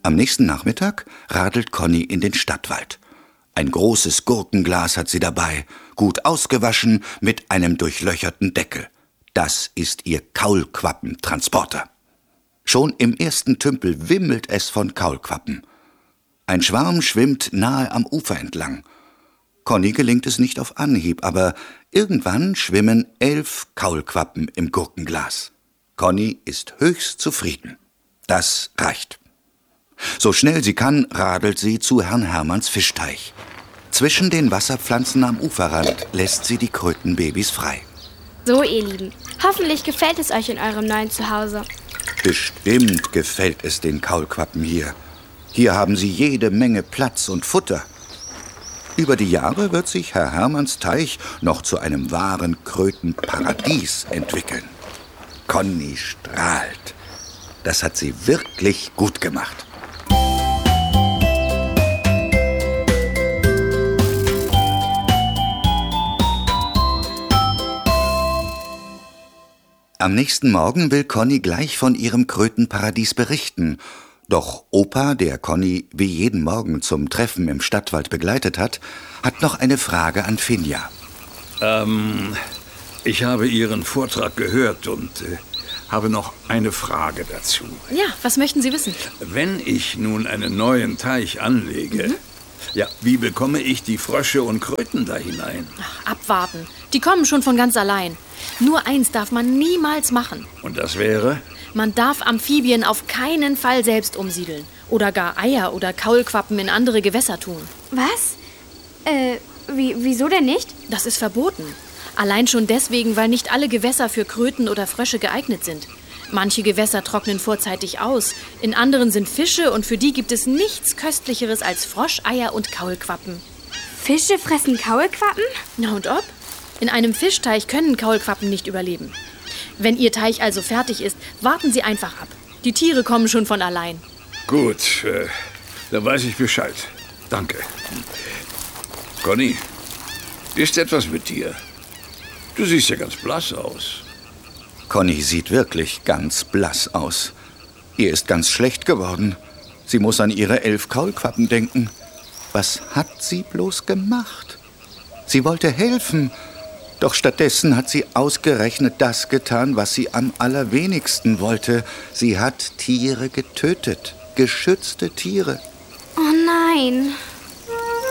Am nächsten Nachmittag radelt Conny in den Stadtwald. Ein großes Gurkenglas hat sie dabei, gut ausgewaschen, mit einem durchlöcherten Deckel. Das ist ihr Kaulquappentransporter. Schon im ersten Tümpel wimmelt es von Kaulquappen. Ein Schwarm schwimmt nahe am Ufer entlang. Conny gelingt es nicht auf Anhieb, aber irgendwann schwimmen 11 Kaulquappen im Gurkenglas. Conny ist höchst zufrieden. Das reicht. So schnell sie kann, radelt sie zu Herrn Hermanns Fischteich. Zwischen den Wasserpflanzen am Uferrand lässt sie die Krötenbabys frei. So, ihr Lieben, hoffentlich gefällt es euch in eurem neuen Zuhause. Bestimmt gefällt es den Kaulquappen hier. Hier haben sie jede Menge Platz und Futter. Über die Jahre wird sich Herr Hermanns Teich noch zu einem wahren Krötenparadies entwickeln. Conny strahlt. Das hat sie wirklich gut gemacht. Am nächsten Morgen will Conny gleich von ihrem Krötenparadies berichten. Doch Opa, der Conny wie jeden Morgen zum Treffen im Stadtwald begleitet hat noch eine Frage an Finja. Ich habe Ihren Vortrag gehört und habe noch eine Frage dazu. Ja, was möchten Sie wissen? Wenn ich nun einen neuen Teich anlege, wie bekomme ich die Frösche und Kröten da hinein? Ach, abwarten. Die kommen schon von ganz allein. Nur eins darf man niemals machen. Und das wäre? Man darf Amphibien auf keinen Fall selbst umsiedeln. Oder gar Eier oder Kaulquappen in andere Gewässer tun. Was? Wieso denn nicht? Das ist verboten. Allein schon deswegen, weil nicht alle Gewässer für Kröten oder Frösche geeignet sind. Manche Gewässer trocknen vorzeitig aus. In anderen sind Fische und für die gibt es nichts Köstlicheres als Froscheier und Kaulquappen. Fische fressen Kaulquappen? Na und ob? In einem Fischteich können Kaulquappen nicht überleben. Wenn Ihr Teich also fertig ist, warten Sie einfach ab. Die Tiere kommen schon von allein. Gut, dann weiß ich Bescheid. Danke. Conny, ist etwas mit dir? Du siehst ja ganz blass aus. Conny sieht wirklich ganz blass aus. Ihr ist ganz schlecht geworden. Sie muss an ihre 11 Kaulquappen denken. Was hat sie bloß gemacht? Sie wollte helfen. Doch stattdessen hat sie ausgerechnet das getan, was sie am allerwenigsten wollte. Sie hat Tiere getötet, geschützte Tiere. Oh nein.